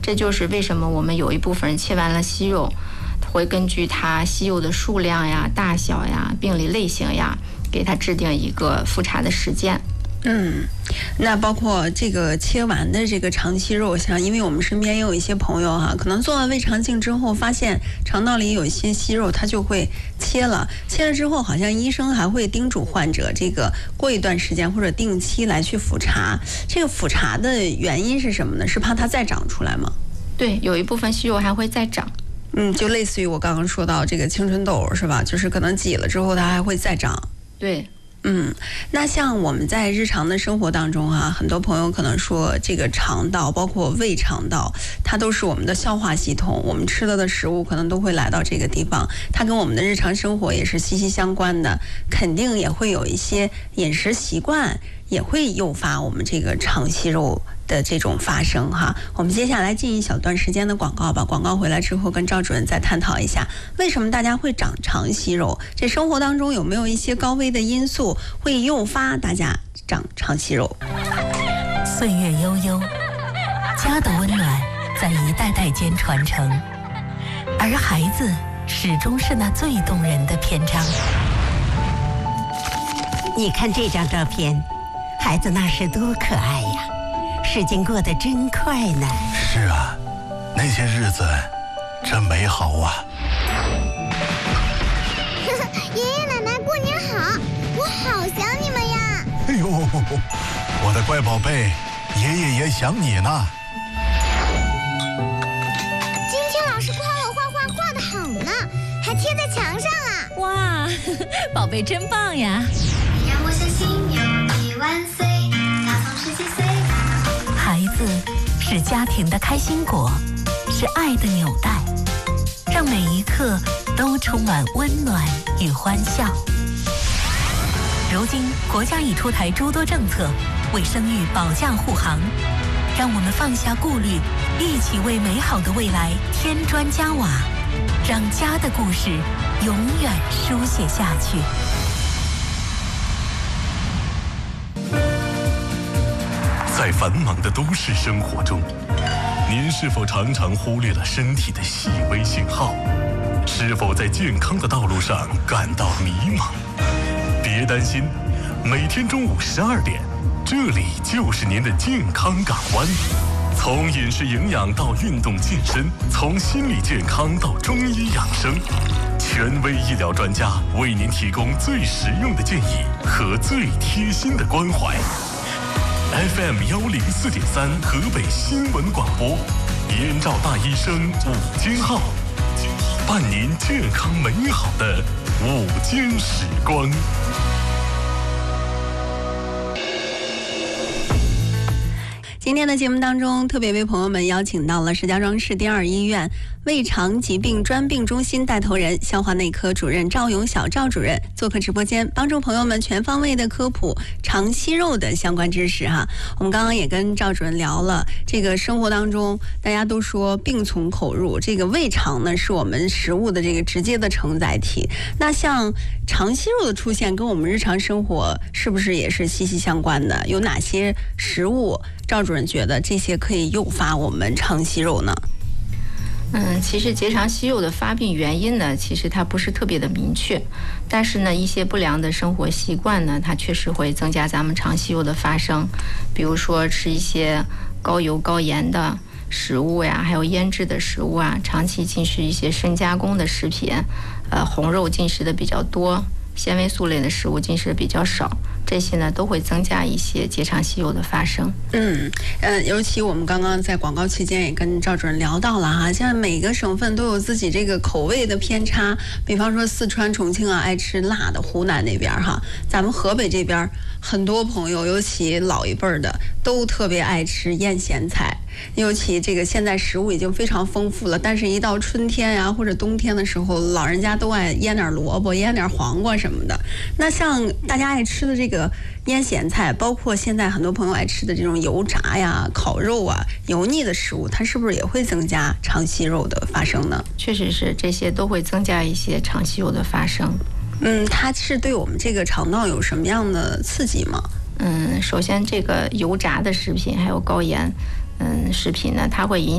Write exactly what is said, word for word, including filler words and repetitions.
这就是为什么我们有一部分人切完了息肉，会根据它息肉的数量呀、大小呀、病理类型呀，给它制定一个复查的时间。 嗯，那包括这个切完的这个肠息肉，像因为我们身边也有一些朋友哈，可能做完胃肠镜之后，发现肠道里有一些息肉，他就会切了。切了之后，好像医生还会叮嘱患者，这个过一段时间或者定期来去复查。这个复查的原因是什么呢？是怕它再长出来吗？ 对，有一部分息肉还会再长。 嗯，就类似于我刚刚说到这个青春痘是吧？就是可能挤了之后它还会再长。 对。 嗯，那像我们在日常的生活当中哈，很多朋友可能说这个肠道，包括胃肠道，它都是我们的消化系统，我们吃了的食物可能都会来到这个地方，它跟我们的日常生活也是息息相关的，肯定也会有一些饮食习惯也会诱发我们这个肠息肉的这种发生哈。我们接下来进一小段时间的广告吧，广告回来之后跟赵主任再探讨一下，为什么大家会长肠息肉？这生活当中有没有一些高危的因素会诱发大家长肠息肉？ 岁月悠悠，家的温暖在一代代间传承，而孩子始终是那最动人的篇章。 你看这张照片，孩子那是多可爱呀！时间过得真快呢。 是啊，那些日子真美好啊！ 爷爷奶奶过年好，我好想你们呀！ 哎呦，我的乖宝贝，爷爷也想你呢。 今天老师夸我画画画得好呢，还贴在墙上啊！ 哇，宝贝真棒呀！ 你让我相信有你万岁，大风十几岁。 孩子是家庭的开心果，是爱的纽带，让每一刻都充满温暖与欢笑。如今国家已出台诸多政策，为生育保驾护航，让我们放下顾虑，一起为美好的未来添砖加瓦，让家的故事永远书写下去。 在繁忙的都市生活中，您是否常常忽略了身体的细微信号？是否在健康的道路上感到迷茫？别担心，每天中午十二点，这里就是您的健康港湾。从饮食营养到运动健身，从心理健康到中医养生，权威医疗专家为您提供最实用的建议和最贴心的关怀。F M 幺零四点三河北新闻广播，燕赵大医生午间号，伴您健康美好的午间时光。 今天的节目当中，特别为朋友们邀请到了石家庄市第二医院胃肠疾病专病中心带头人、消化内科主任赵永晓赵主任做客直播间，帮助朋友们全方位的科普肠息肉的相关知识哈。我们刚刚也跟赵主任聊了，这个生活当中大家都说病从口入，这个胃肠呢是我们食物的这个直接的承载体。那像肠息肉的出现跟我们日常生活是不是也是息息相关的？有哪些食物赵主任觉得这些可以诱发我们肠息肉呢？ 嗯，其实结肠息肉的发病原因呢，其实它不是特别的明确，但是呢，一些不良的生活习惯呢，它确实会增加咱们肠息肉的发生。比如说吃一些高油高盐的食物呀，还有腌制的食物啊，长期进食一些深加工的食品，呃，红肉进食的比较多，纤维素类的食物进食的比较少，这些呢都会增加一些结肠息肉的发生。 嗯呃，尤其我们刚刚在广告期间也跟赵主任聊到了哈，现在每个省份都有自己这个口味的偏差，比方说四川、重庆啊爱吃辣的，湖南那边哈，咱们河北这边很多朋友，尤其老一辈的都特别爱吃腌咸菜。尤其这个现在食物已经非常丰富了，但是一到春天呀、啊、或者冬天的时候，老人家都爱腌点萝卜、腌点黄瓜什么的。那像大家爱吃的这个腌咸菜，包括现在很多朋友爱吃的这种油炸呀、烤肉啊、油腻的食物，它是不是也会增加肠息肉的发生呢？ 确实是，这些都会增加一些肠息肉的发生。 嗯，它是对我们这个肠道有什么样的刺激吗？ 嗯，首先这个油炸的食品还有高盐。嗯，食品呢，它会影